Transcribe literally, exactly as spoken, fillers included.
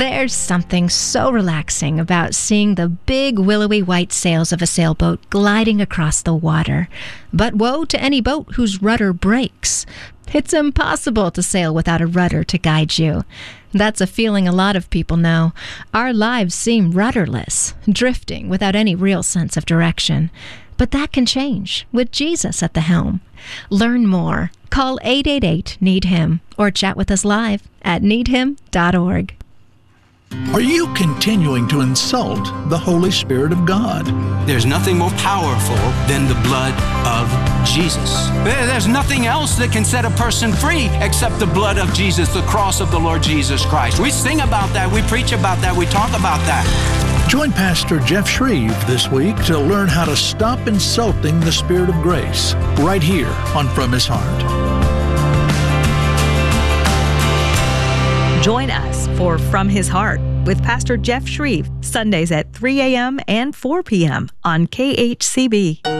There's something so relaxing about seeing the big willowy white sails of a sailboat gliding across the water. But woe to any boat whose rudder breaks. It's impossible to sail without a rudder to guide you. That's a feeling a lot of people know. Our lives seem rudderless, drifting without any real sense of direction. But that can change with Jesus at the helm. Learn more. Call eight eight eight, need him or chat with us live at need him dot org. Are you continuing to insult the Holy Spirit of God? There's nothing more powerful than the blood of Jesus. There's nothing else that can set a person free except the blood of Jesus, the cross of the Lord Jesus Christ. We sing about that, we preach about that, we talk about that. Join Pastor Jeff Shreve this week to learn how to stop insulting the Spirit of grace, right here on From His Heart. Join us for From His Heart with Pastor Jeff Shreve, Sundays at three a.m. and four p.m. on K H C B.